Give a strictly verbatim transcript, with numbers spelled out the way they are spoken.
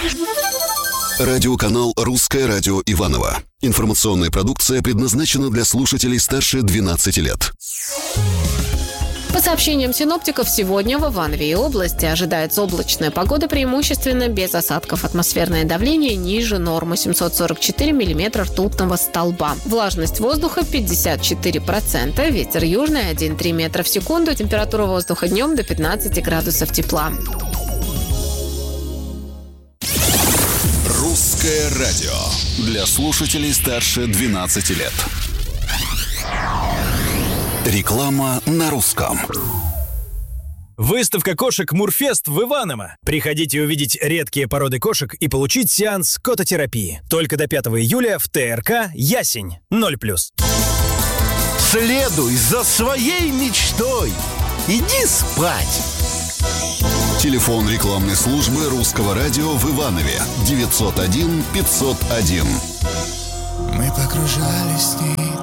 Радиоканал «Русское радио Иваново». Информационная продукция предназначена для слушателей старше двенадцати лет. По сообщениям синоптиков, сегодня в Иванове и области ожидается облачная погода, преимущественно без осадков. Атмосферное давление ниже нормы семьсот сорок четыре миллиметра ртутного столба. Влажность воздуха пятьдесят четыре процента, ветер южный один и три метра в секунду, температура воздуха днем до пятнадцати градусов тепла. «Русское радио» для слушателей старше двенадцати лет. Реклама на русском. Выставка кошек «Мурфест» в Иваново. Приходите увидеть редкие породы кошек и получить сеанс кототерапии. Только до пятого июля в ТРК «Ясень». ноль плюс. Следуй за своей мечтой. Иди спать. Телефон рекламной службы «Русского радио» в Иванове девятьсот один пятьсот один. Мы погружались с ней